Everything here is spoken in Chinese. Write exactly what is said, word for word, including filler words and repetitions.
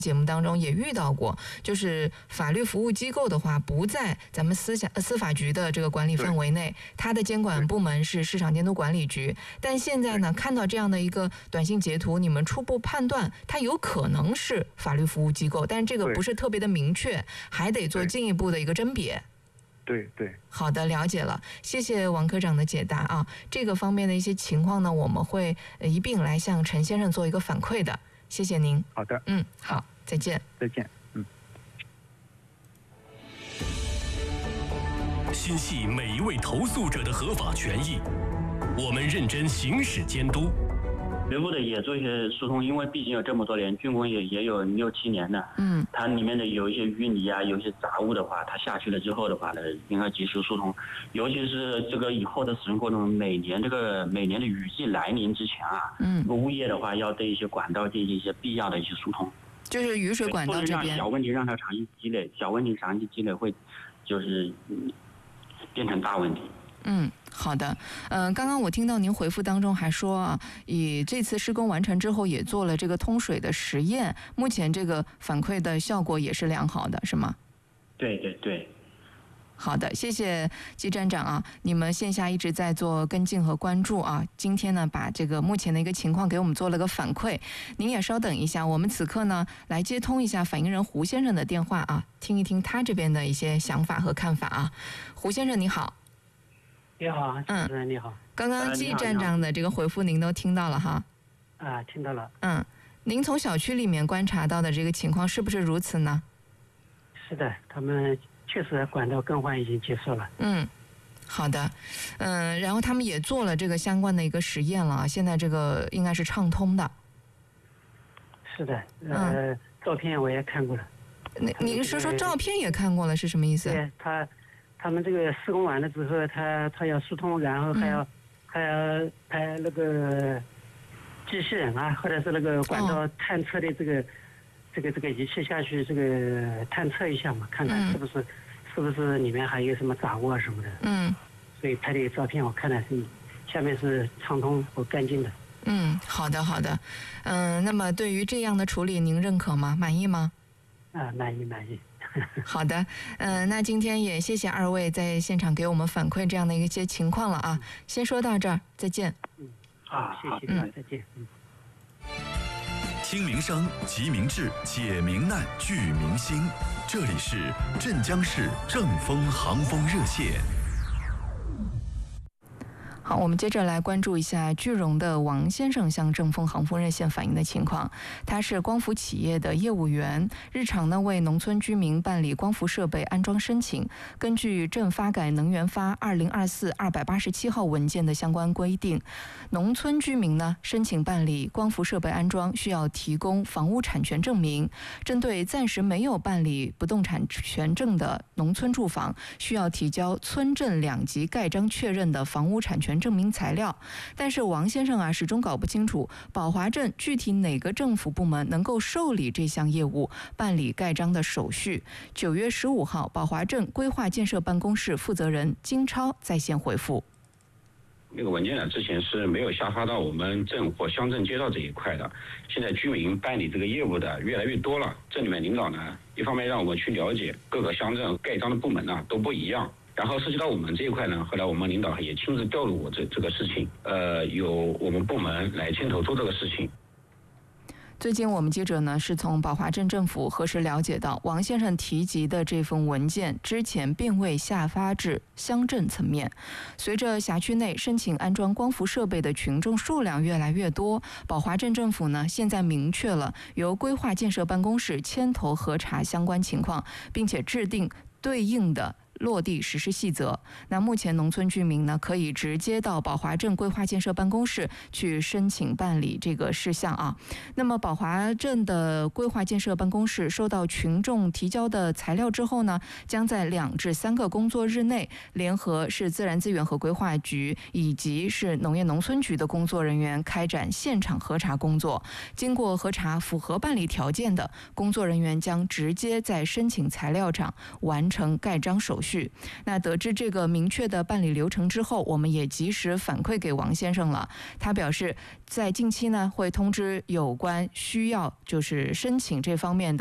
节目当中也遇到过，就是法律服务机构的话不在咱们司法司法局的这个管理范围内，它的监管部门是市场监督管理局。但现在呢，看到这样的一个短信截图，你们初步判断它有可能是法律服务机构，但是这个不是特别的明确，还得做进一步的一个甄别。 对对， 好的，了解了，谢谢王科长的解答啊。这个方面的一些情况呢，我们会一并来向陈先生做一个反馈的。谢谢您。 好的， 嗯，好，再见。 再见。嗯。 心系每一位投诉者的合法权益，我们认真行使监督。 学部的也做一些疏通，因为毕竟有这么多年，竣工也也有六七年了。 嗯， 它里面的有一些淤泥啊，有一些杂物的话，它下去了之后的话呢，应该及时疏通。尤其是这个以后的使用过程中，每年这个每年的雨季来临之前啊， 嗯， 物业的话要对一些管道进行一些必要的一些疏通。 就是雨水管道这边， 不能让小问题让它长期积累，小问题长期积累会就是嗯变成大问题。 嗯，好的。嗯、呃，刚刚我听到您回复当中还说啊，以这次施工完成之后也做了这个通水的实验，目前这个反馈的效果也是良好的，是吗？ 对对对。 好的，谢谢季站长啊，你们线下一直在做跟进和关注啊，今天呢把这个目前的一个情况给我们做了个反馈，您也稍等一下，我们此刻呢来接通一下反映人胡先生的电话啊，听一听他这边的一些想法和看法啊。胡先生你好。 你好，主持人你好。 刚刚季站长的这个回复您都听到了哈？ 啊，听到了。 嗯，您从小区里面观察到的这个情况是不是如此呢？ 是的，他们确实管道更换已经结束了。 嗯，好的。嗯，然后他们也做了这个相关的一个实验了，现在这个应该是畅通的。 是的，呃，嗯、照片我也看过了。 您您是说照片也看过了是什么意思？ 对他。他们这个施工完了之后，他他要疏通，然后还要、嗯、还要派那个机器人啊，或者是那个管道探测的这个、哦、这个这个仪器下去，这个探测一下嘛，看看是不是、嗯、是不是里面还有什么杂物啊什么的。 嗯。 所以拍的照片我看的是下面是畅通和干净的。 嗯，好的好的。嗯、呃，那么对于这样的处理，您认可吗？满意吗？ 啊，满意满意。 好的，嗯、呃，那今天也谢谢二位在现场给我们反馈这样的一些情况了啊。先说到这儿，再见。 嗯，好，谢谢，嗯，再见。嗯。 听民生，急民治，解民难，聚民心。这里是镇江市正风航风热线。 好，我们接着来关注一下句容的王先生向正风航风热线反映的情况。他是光伏企业的业务员，日常呢为农村居民办理光伏设备安装申请。根据镇发改能源发二零二四二百八十七号文件的相关规定，农村居民呢申请办理光伏设备安装需要提供房屋产权证明。针对暂时没有办理不动产权证的农村住房，需要提交村镇两级盖章确认的房屋产权证明材料。但是王先生啊始终搞不清楚宝华镇具体哪个政府部门能够受理这项业务，办理盖章的手续。九月十五号，宝华镇规划建设办公室负责人金超在线回复。 那个文件呢，之前是没有下发到我们镇或乡镇街道这一块的。现在居民办理这个业务的越来越多了，镇里面领导呢，一方面让我们去了解各个乡镇盖章的部门呢都不一样。然后涉及到我们这一块呢，后来我们领导也亲自调入我这这个事情，呃，由我们部门来牵头做这个事情。 最近我们记者呢是从宝华镇政府核实了解到，王先生提及的这份文件之前并未下发至乡镇层面。随着辖区内申请安装光伏设备的群众数量越来越多，宝华镇政府呢现在明确了由规划建设办公室牵头核查相关情况，并且制定对应的落地实施细则。那目前农村居民呢，可以直接到宝华镇规划建设办公室去申请办理这个事项啊。那么宝华镇的规划建设办公室收到群众提交的材料之后呢，将在两至三个工作日内，联合市自然资源和规划局以及市农业农村局的工作人员开展现场核查工作。经过核查符合办理条件的工作人员将直接在申请材料上完成盖章手续。 续。那得知这个明确的办理流程之后，我们也及时反馈给王先生了。他表示，在近期呢会通知有关需要就是申请这方面的